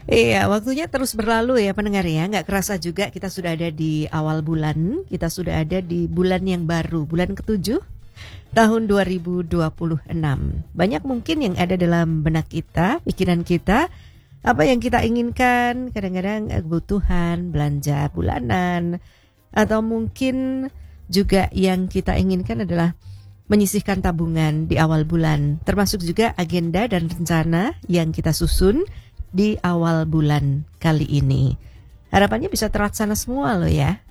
Iya, waktunya terus berlalu ya pendengar ya. Nggak kerasa juga kita sudah ada di awal bulan. Kita sudah ada di bulan yang baru, bulan ke-7 tahun 2026. Banyak mungkin yang ada dalam benak kita, pikiran kita, apa yang kita inginkan, kadang-kadang kebutuhan, belanja bulanan, atau mungkin juga yang kita inginkan adalah menyisihkan tabungan di awal bulan, termasuk juga agenda dan rencana yang kita susun di awal bulan kali ini. Harapannya bisa terlaksana semua loh ya.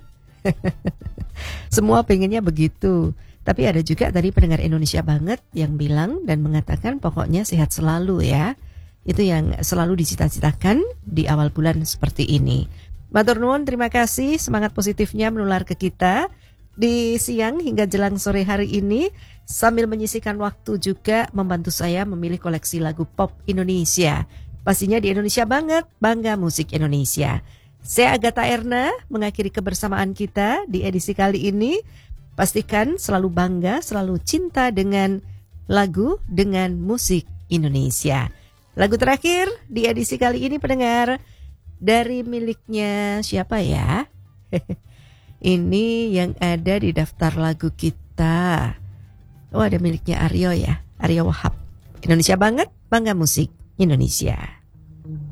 Semua pengennya begitu. Tapi ada juga tadi pendengar Indonesia banget yang bilang dan mengatakan pokoknya sehat selalu ya. Itu yang selalu dicita-citakan di awal bulan seperti ini. Matur nuwun, terima kasih, semangat positifnya menular ke kita di siang hingga jelang sore hari ini, sambil menyisihkan waktu juga membantu saya memilih koleksi lagu pop Indonesia. Pastinya di Indonesia banget, bangga musik Indonesia. Saya Agatha Erna mengakhiri kebersamaan kita di edisi kali ini. Pastikan selalu bangga, selalu cinta dengan lagu, dengan musik Indonesia. Lagu terakhir di edisi kali ini pendengar, dari miliknya siapa ya? Ini yang ada di daftar lagu kita. Oh, ada miliknya Aryo ya, Aryo Wahab. Indonesia banget, bangga musik Indonesia.